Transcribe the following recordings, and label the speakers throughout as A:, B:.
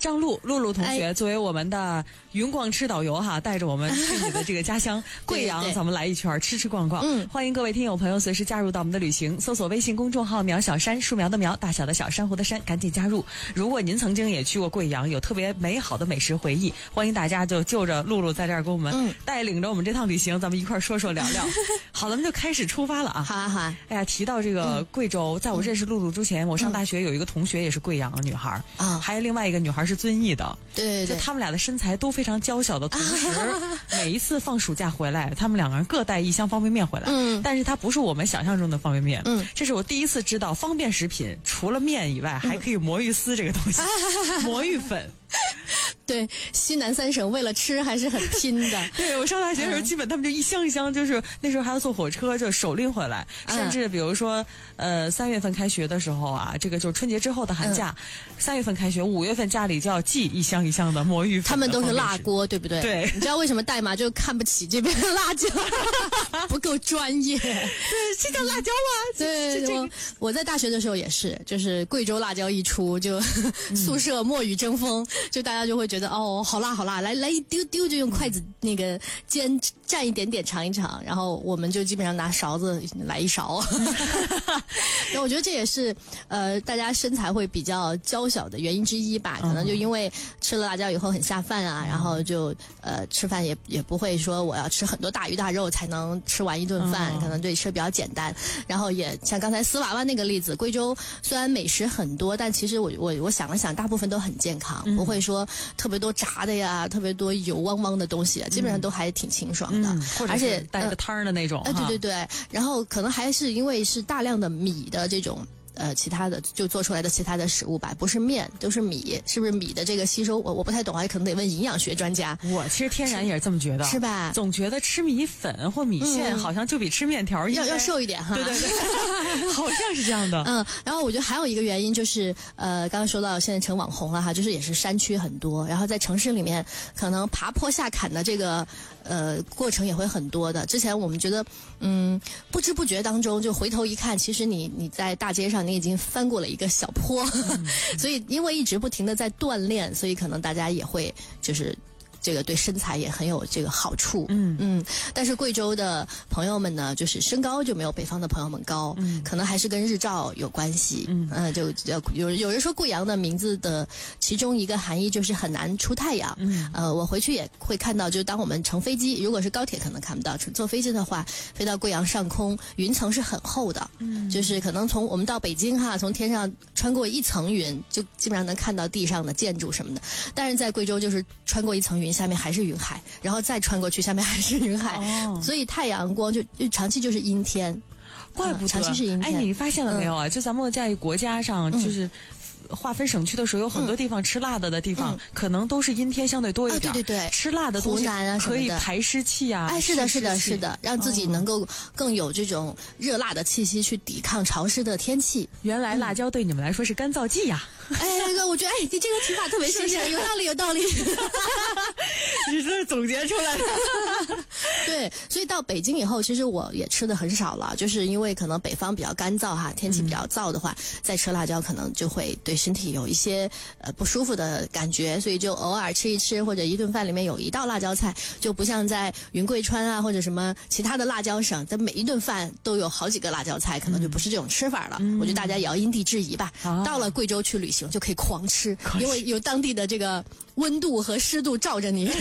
A: 张露同学作为我们的云逛吃导游哈，带着我们去你的这个家乡贵阳，咱们来一圈吃逛逛。欢迎各位听友朋友随时加入到我们的旅行，搜索微信公众号苗小山，树苗的苗，大小的小，珊瑚的珊，赶紧加入。如果您曾经也去过贵阳，有特别美好的美食回忆，欢迎大家就着露在这儿给我们带领着我们这趟旅行，咱们一块说聊聊。好，咱们就开始出发了啊！
B: 好啊好啊！
A: 哎呀，提到这个贵州，在我认识露之前，我上大学有一个同学也是贵阳的女孩啊，还有另外一个女孩是遵义的。
B: 对，
A: 就他们俩的身材都非常娇小的同时，每一次放暑假回来，他们两个人各带一箱方便面回来。但是它不是我们想象中的方便面。这是我第一次知道方便食品除了面以外，还可以魔芋丝这个东西，魔芋粉。
B: 对，西南三省为了吃还是很拼的。
A: 对，我上大学的时候，基本他们就一箱一箱，就是那时候还要坐火车，就手拎回来。甚至比如说，3月份开学的时候啊，这个就是春节之后的寒假，3月份开学，5月份家里就要寄一箱一箱的魔芋粉。
B: 他们都是辣锅，对不对？
A: 对。
B: 你知道为什么带吗？就看不起这边的辣椒，不够专业。对，
A: 这叫辣椒吗？
B: 对，我在大学的时候也是，就是贵州辣椒一出，就宿舍墨雨争锋，就大家就会觉得哦，好辣好辣，来一丢丢，就用筷子那个蘸一点点尝一尝，然后我们就基本上拿勺子来一勺。那我觉得这也是大家身材会比较娇小的原因之一吧，可能就因为吃了辣椒以后很下饭啊，然后就吃饭也不会说我要吃很多大鱼大肉才能吃完一顿饭，可能对吃比较简单。然后也像刚才丝娃娃那个例子，贵州虽然美食很多，但其实我想了想，大部分都很健康，不会说特别多炸的呀，特别多油汪汪的东西，基本上都还挺清爽的，
A: 而且带着汤的那种。
B: 对，然后可能还是因为是大量的米的这种。其他的就做出来的其他的食物吧，不是面都是米，是不是米的这个吸收我不太懂，还可能得问营养学专家。
A: 我其实天然也是这么觉得，
B: 是吧？
A: 总觉得吃米粉或米线好像就比吃面条
B: 要瘦一点哈。
A: 对，好像是这样的。
B: 然后我觉得还有一个原因就是刚刚说到现在成网红了哈，就是也是山区很多，然后在城市里面可能爬坡下坎的这个过程也会很多的。之前我们觉得不知不觉当中就回头一看，其实你在大街上你已经翻过了一个小坡，所以因为一直不停的在锻炼，所以可能大家也会就是这个对身材也很有这个好处。但是贵州的朋友们呢，就是身高就没有北方的朋友们高，可能还是跟日照有关系。就有人说贵阳的名字的其中一个含义就是很难出太阳。我回去也会看到，就当我们乘飞机，如果是高铁可能看不到，坐飞机的话，飞到贵阳上空，云层是很厚的，就是可能从我们到北京哈，从天上穿过一层云，就基本上能看到地上的建筑什么的。但是在贵州就是穿过一层云，下面还是云海，然后再穿过去，下面还是云海，所以太阳光就长期就是阴天，
A: 怪不得
B: 长期是阴天。
A: 哎，你发现了没有啊？就咱们在国家上就是划分省区的时候，有很多地方吃辣的地方，可能都是阴天相对多一点。
B: 对，
A: 吃辣的东西
B: 湖南啊
A: 可以排湿气啊。
B: 是的，让自己能够更有这种热辣的气息去抵抗潮湿的天气。
A: 原来辣椒对你们来说是干燥剂呀。
B: 我觉得你这个提法特别新鲜，有道理。
A: 你这是总结出来的。
B: 对，所以到北京以后，其实我也吃的很少了，就是因为可能北方比较干燥哈，天气比较燥的话，再吃辣椒可能就会对身体有一些不舒服的感觉，所以就偶尔吃一吃，或者一顿饭里面有一道辣椒菜，就不像在云贵川啊或者什么其他的辣椒省，在每一顿饭都有好几个辣椒菜，可能就不是这种吃法了。我觉得大家也要因地制宜吧。到了贵州去旅行就可以狂吃，因为有当地的这个温度和湿度照着你。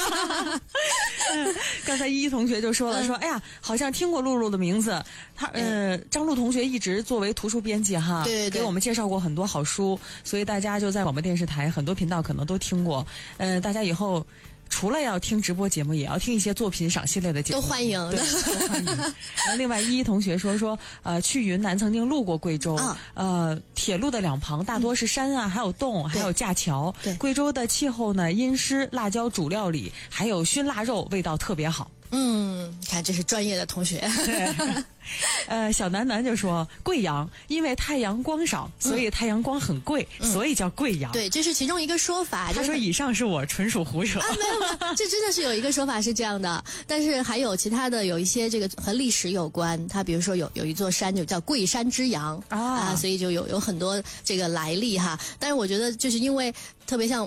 A: 刚才依依同学就说了，说哎呀，好像听过露的名字。张露同学一直作为图书编辑哈，
B: 对，
A: 给我们介绍过很多好书，所以大家就在广播电视台很多频道可能都听过。大家以后除了要听直播节目，也要听一些作品赏析类的节目，
B: 都欢迎的。
A: 对，都欢迎。然后另外依依同学说去云南曾经路过贵州，铁路的两旁大多是山啊，还有洞，还有架桥。
B: 对，
A: 贵州的气候呢阴湿，辣椒主料理还有熏腊肉味道特别好。
B: 看这是专业的同学。
A: 小南就说贵阳因为太阳光少，所以太阳光很贵，所以叫贵阳。
B: 对，这是其中一个说法。
A: 他说以上是我纯属胡扯。
B: 没有，这真的是有一个说法是这样的，但是还有其他的有一些这个和历史有关。它比如说有一座山就叫贵山之阳所以就有很多这个来历哈。但是我觉得就是因为特别像